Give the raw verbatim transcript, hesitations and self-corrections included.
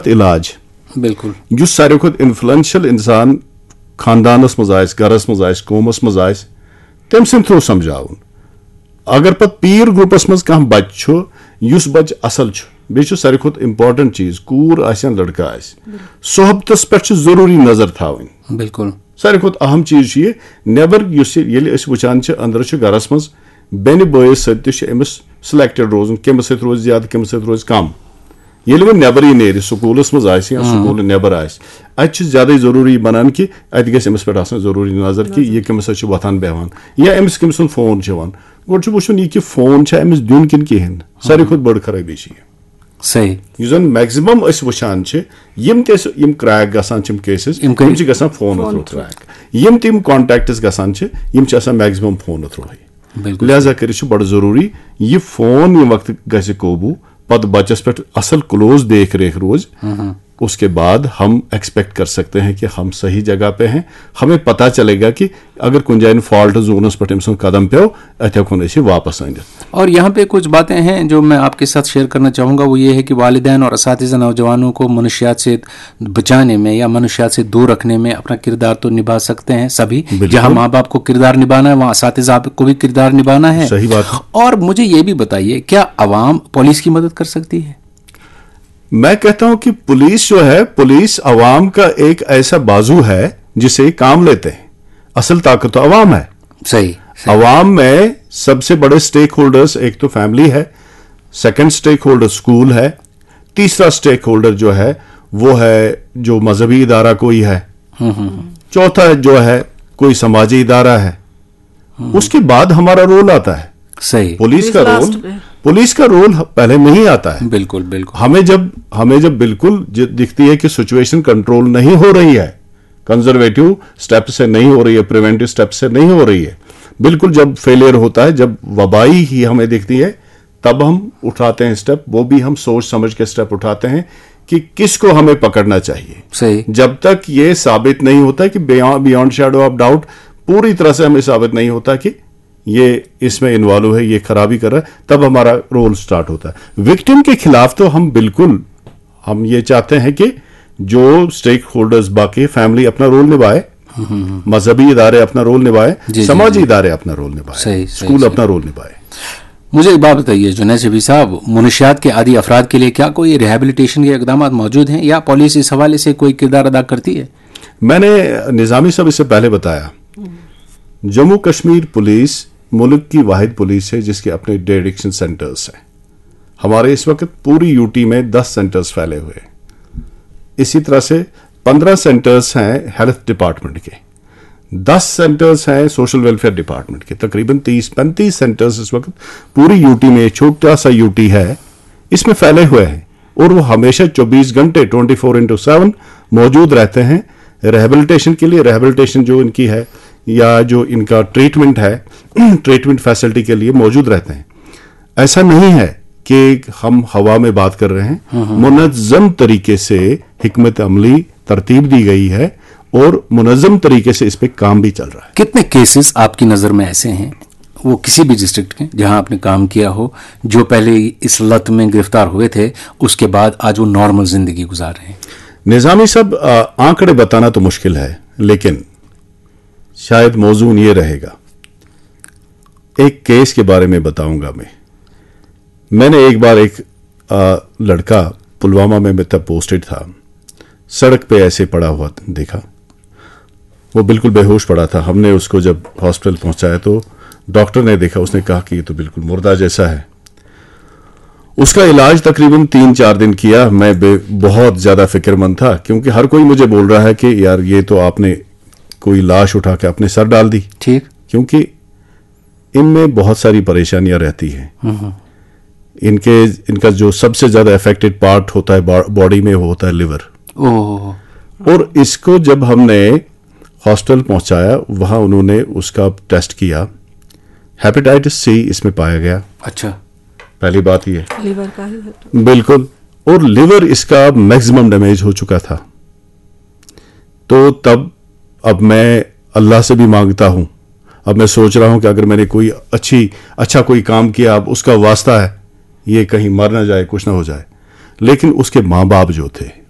पत इलाज बिल्कुल युस सारे खुद इन्फ्लुएंशियल इंसान खानदानस मज आयस गरस मज आयस कौमस मज आयस तम सद थ्रू समझाउन अगर पत पीर ग्रुपस मज कह बच्चे युस बच असल बे सारे खुद इम्पोर्टेंट चीज कूर आसन लड़का आस सोहबतस पे जरूरी नजर थावन बिल्कुल सारे खुद अहम चीज ये नेबर वुचान अंदर गरस मज बेन बस समिस सिलेक्टेड रोजन कमिस सत रोज ज्यादा कमिस सत रोज कम ये वो नेबर नेर स्कूलस मज आस या स्कूल नेबर आस अत ज्यादा जरूरी बनान कि अत गमिस पे जरूरी नजर कि यह कमिस वथान बेहान या अमिस कमिस फोन गोड वुचन यह कि फोन अमिस दिन किन कहें सारे खुद बड़ खराबी सही युस जन मैक्सिमम वुचान यम यम क्रैक गसान केसेस यम गसान फोन थ्रू क्रैक यम तम कॉन्टैक्ट्स गसान यम मैक्सिमम फोन थ्रू लिहाजा कर बड़ जरूरी यह फोन यम वक्त गि काबू पत बच्चस पे असल क्लोज देख रेख रोज उसके बाद हम एक्सपेक्ट कर सकते हैं कि हम सही जगह पे हैं हमें पता चलेगा कि अगर कुछ जाए फॉल्ट जोनस पे अम कदम पे अथन वापस आने। और यहाँ पे कुछ बातें हैं जो मैं आपके साथ शेयर करना चाहूँगा, वो ये है कि वालिदैन और असातिज़ा नौजवानों को मनुष्यात से बचाने में या मनुष्यात से दूर रखने में अपना किरदार तो निभा सकते हैं सभी, जहाँ माँ बाप को किरदार निभाना है वहाँ असातिज़ा को भी किरदार निभाना है। सही बात। और मुझे ये भी बताइए, क्या अवाम पुलिस की मदद कर सकती है? मैं कहता हूं कि पुलिस जो है, पुलिस अवाम का एक ऐसा बाजू है जिसे काम लेते हैं। असल ताकत तो अवाम है। सही, सही। अवाम में सबसे बड़े स्टेक होल्डर्स एक तो फैमिली है, सेकंड स्टेक होल्डर स्कूल है, तीसरा स्टेक होल्डर जो है वो है जो मजहबी इदारा कोई है, चौथा जो है कोई समाजी इदारा है, उसके बाद हमारा रोल आता है। सही। पुलिस का रोल पुलिस का रोल पहले नहीं आता है। बिल्कुल बिल्कुल। हमें जब हमें जब बिल्कुल दिखती है कि सिचुएशन कंट्रोल नहीं हो रही है, कंजर्वेटिव स्टेप से नहीं हो रही है, प्रिवेंटिव स्टेप से नहीं हो रही है, बिल्कुल जब फेलियर होता है, जब वबाई ही हमें दिखती है, तब हम उठाते हैं स्टेप। वो भी हम सोच समझ के स्टेप उठाते हैं कि किसको हमें पकड़ना चाहिए। सही। जब तक ये साबित नहीं होता कि बियॉन्ड शैडो ऑफ डाउट पूरी तरह से हमें साबित नहीं होता कि ये इसमें इन्वॉल्व है, ये खराबी कर रहा है, तब हमारा रोल स्टार्ट होता है। विक्टिम के खिलाफ तो हम बिल्कुल हम ये चाहते हैं कि जो स्टेक होल्डर्स बाकी फैमिली अपना रोल निभाए, मजहबी इदारे अपना रोल निभाए, समाजी इदारे अपना रोल निभाए, स्कूल अपना रोल निभाए। मुझे एक बात बताइए जुनैद शफी साहब, मनुष्यात के आदि अफराद के लिए क्या कोई रिहेबिलिटेशन के इकदाम मौजूद हैं या पुलिस इस हवाले से कोई किरदार अदा करती है? मैंने निजामी साहब इससे पहले बताया, जम्मू कश्मीर पुलिस मुल्क की वाहिद पुलिस है जिसके अपने डे एडिक्शन सेंटर्स हैं। हमारे इस वक्त पूरी यूटी में दस सेंटर्स फैले हुए हैं। इसी तरह से पंद्रह सेंटर्स हैं हेल्थ डिपार्टमेंट के, दस सेंटर्स हैं सोशल वेलफेयर डिपार्टमेंट के, तकरीबन तीस पैंतीस सेंटर्स इस वक्त पूरी यूटी में, छोटा सा यूटी है, इसमें फैले हुए हैं और वो हमेशा चौबीस घंटे ट्वेंटी फोर इंटू सेवन मौजूद रहते हैं रिहेबिलिटेशन के लिए। रिहेबिलिटेशन जो इनकी है या जो इनका ट्रीटमेंट है, ट्रीटमेंट फैसिलिटी के लिए मौजूद रहते हैं। ऐसा नहीं है कि हम हवा में बात कर रहे हैं, मुनज़्ज़म तरीके से हिकमत अमली तरतीब दी गई है और मुनज़्ज़म तरीके से इस पे काम भी चल रहा है। कितने केसेस आपकी नजर में ऐसे हैं, वो किसी भी डिस्ट्रिक्ट के जहां आपने काम किया हो, जो पहले इस लत में गिरफ्तार हुए थे उसके बाद आज वो नॉर्मल जिंदगी गुजार रहे हैं? निजामी साहब, आंकड़े बताना तो मुश्किल है, लेकिन शायद मौजून ये रहेगा। एक केस के बारे में बताऊंगा मैं। मैंने एक बार एक आ, लड़का पुलवामा में मैं तब पोस्टेड था, सड़क पे ऐसे पड़ा हुआ देखा, वो बिल्कुल बेहोश पड़ा था। हमने उसको जब हॉस्पिटल पहुंचाया तो डॉक्टर ने देखा, उसने कहा कि ये तो बिल्कुल मुर्दा जैसा है। उसका इलाज तकरीबन तीन चार दिन किया। मैं बहुत ज्यादा फिक्रमंद था क्योंकि हर कोई मुझे बोल रहा है कि यार ये तो आपने कोई लाश उठा के अपने सर डाल दी। ठीक। क्योंकि इनमें बहुत सारी परेशानियां रहती हैं। इनके इनका जो सबसे ज्यादा अफेक्टेड पार्ट होता है बॉडी में, वो होता है लिवर। ओह। और इसको जब हमने हॉस्पिटल पहुंचाया, वहां उन्होंने उसका टेस्ट किया, हेपेटाइटिस सी इसमें पाया गया। अच्छा। पहली बात ये लिवर का ही है। बिल्कुल। और लिवर इसका मैक्सिमम डैमेज हो चुका था। तो तब अब मैं अल्लाह से भी मांगता हूं, अब मैं सोच रहा हूं कि अगर मैंने कोई अच्छी अच्छा कोई काम किया, अब उसका वास्ता है ये कहीं मर ना जाए, कुछ ना हो जाए। लेकिन उसके माँ बाप जो थे